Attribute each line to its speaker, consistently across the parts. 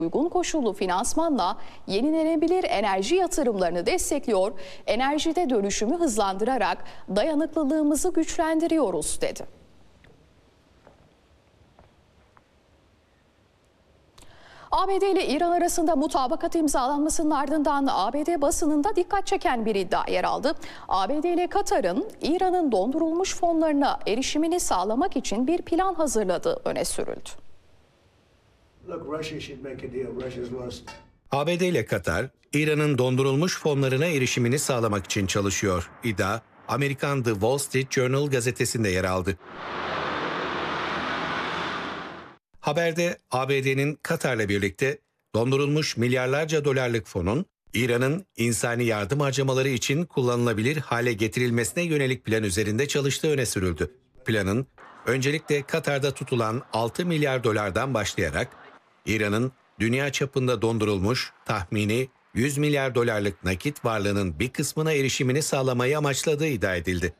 Speaker 1: uygun koşullu finansmanla yenilenebilir enerji yatırımlarını destekliyor, enerjide dönüşümü hızlandırarak dayanıklılığımızı güçlendiriyoruz dedi. ABD ile İran arasında mutabakat imzalanmasının ardından ABD basınında dikkat çeken bir iddia yer aldı. ABD ile Katar'ın İran'ın dondurulmuş fonlarına erişimini sağlamak için bir plan hazırladığı öne sürüldü.
Speaker 2: ABD ile Katar, İran'ın dondurulmuş fonlarına erişimini sağlamak için çalışıyor. İddia, Amerikan The Wall Street Journal gazetesinde yer aldı. Haberde ABD'nin Katar'la birlikte dondurulmuş milyarlarca dolarlık fonun İran'ın insani yardım harcamaları için kullanılabilir hale getirilmesine yönelik plan üzerinde çalıştığı öne sürüldü. Planın öncelikle Katar'da tutulan 6 milyar dolardan başlayarak İran'ın dünya çapında dondurulmuş tahmini 100 milyar dolarlık nakit varlığının bir kısmına erişimini sağlamayı amaçladığı iddia edildi.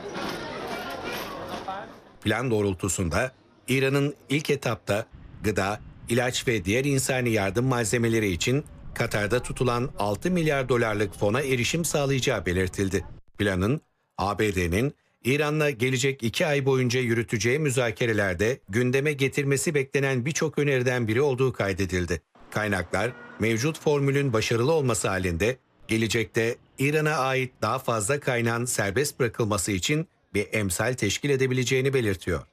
Speaker 2: Plan doğrultusunda İran'ın ilk etapta gıda, ilaç ve diğer insani yardım malzemeleri için Katar'da tutulan 6 milyar dolarlık fona erişim sağlayacağı belirtildi. Planın ABD'nin İran'la gelecek 2 ay boyunca yürüteceği müzakerelerde gündeme getirmesi beklenen birçok öneriden biri olduğu kaydedildi. Kaynaklar mevcut formülün başarılı olması halinde gelecekte İran'a ait daha fazla kaynağın serbest bırakılması için bir emsal teşkil edebileceğini belirtiyor.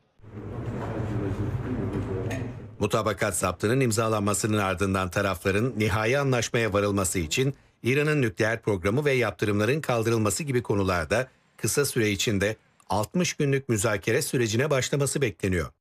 Speaker 2: Mutabakat zaptının imzalanmasının ardından tarafların nihai anlaşmaya varılması için İran'ın nükleer programı ve yaptırımların kaldırılması gibi konularda kısa süre içinde 60 günlük müzakere sürecine başlaması bekleniyor.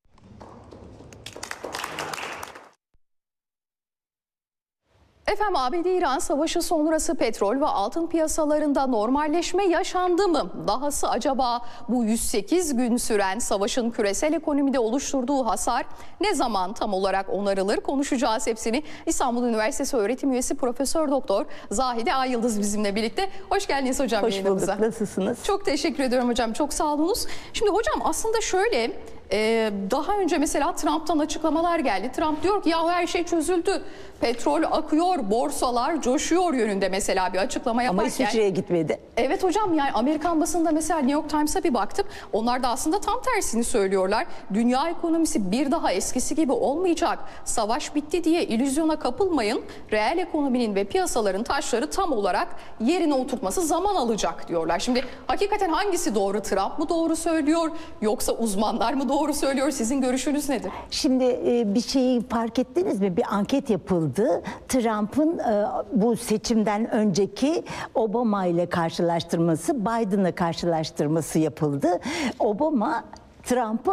Speaker 1: Efendim, ABD-İran savaşı sonrası petrol ve altın piyasalarında normalleşme yaşandı mı? Dahası acaba bu 108 gün süren savaşın küresel ekonomide oluşturduğu hasar ne zaman tam olarak onarılır? Konuşacağız hepsini. İstanbul Üniversitesi öğretim üyesi Profesör Doktor Zahide Ayıldız bizimle birlikte. Hoş geldiniz hocam yayınımıza.
Speaker 3: Hoş bulduk. Nasılsınız?
Speaker 1: Çok teşekkür ediyorum hocam. Çok sağ olunuz. Şimdi hocam aslında şöyle... daha önce mesela Trump'tan açıklamalar geldi. Trump diyor ki ya her şey çözüldü. Petrol akıyor, borsalar coşuyor yönünde mesela bir açıklama yaparken.
Speaker 3: Ama İsviçre'ye gitmedi.
Speaker 1: Evet hocam, yani Amerikan basında mesela New York Times'a bir baktım. Onlar da aslında tam tersini söylüyorlar. Dünya ekonomisi bir daha eskisi gibi olmayacak. Savaş bitti diye illüzyona kapılmayın. Reel ekonominin ve piyasaların taşları tam olarak yerine oturtması zaman alacak diyorlar. Şimdi hakikaten hangisi doğru? Trump mı doğru söylüyor yoksa uzmanlar mı doğru söylüyor? Sizin görüşünüz nedir?
Speaker 3: Şimdi bir şeyi fark ettiniz mi? Bir anket yapıldı. Trump'ın bu seçimden önceki Obama ile karşılaştırması, Biden'la karşılaştırması yapıldı. Obama Trump'a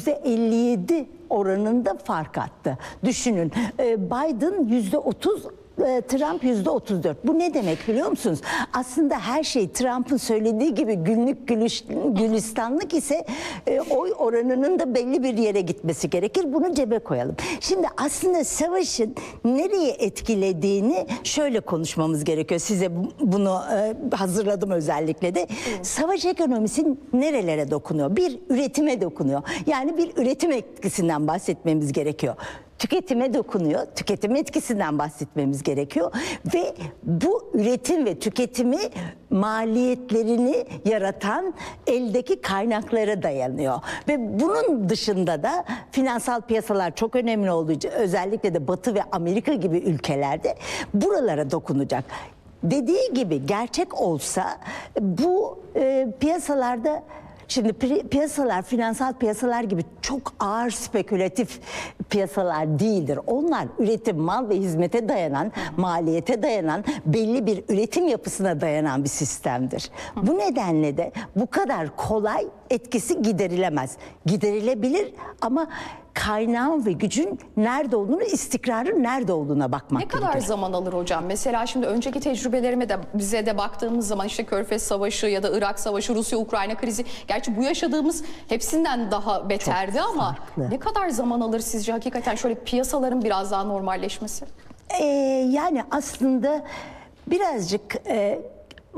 Speaker 3: %57 oranında fark attı. Düşünün, Biden %30, Trump %34. Bu ne demek biliyor musunuz? Aslında her şey Trump'ın söylediği gibi günlük gülistanlık ise oy oranının da belli bir yere gitmesi gerekir. Bunu cebe koyalım. Şimdi aslında savaşın nereye etkilediğini şöyle konuşmamız gerekiyor. Size bunu hazırladım özellikle de. Savaş ekonomisi nerelere dokunuyor? Bir, üretime dokunuyor. Yani bir üretim etkisinden bahsetmemiz gerekiyor. Tüketime dokunuyor, tüketim etkisinden bahsetmemiz gerekiyor ve bu üretim ve tüketimi maliyetlerini yaratan eldeki kaynaklara dayanıyor. Ve bunun dışında da finansal piyasalar çok önemli olduğu, özellikle de Batı ve Amerika gibi ülkelerde buralara dokunacak. Dediği gibi gerçek olsa bu piyasalarda... Şimdi piyasalar, finansal piyasalar gibi çok ağır spekülatif piyasalar değildir. Onlar üretim, mal ve hizmete dayanan, maliyete dayanan, belli bir üretim yapısına dayanan bir sistemdir. Bu nedenle de bu kadar kolay etkisi giderilemez. Giderilebilir ama kaynağın ve gücün nerede olduğunu, istikrarın nerede olduğuna bakmak gerekir.
Speaker 1: Ne kadar zaman alır hocam? Mesela şimdi önceki tecrübelerime de bize de baktığımız zaman işte Körfez Savaşı ya da Irak Savaşı, Rusya-Ukrayna krizi. Gerçi bu yaşadığımız hepsinden daha beterdi
Speaker 3: çok
Speaker 1: ama
Speaker 3: farklı.
Speaker 1: Ne kadar zaman alır sizce hakikaten şöyle piyasaların biraz daha normalleşmesi?
Speaker 3: Yani aslında birazcık...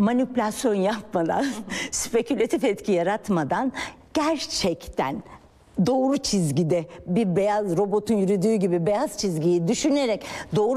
Speaker 3: manipülasyon yapmadan, spekülatif etki yaratmadan gerçekten doğru çizgide bir beyaz robotun yürüdüğü gibi beyaz çizgiyi düşünerek doğru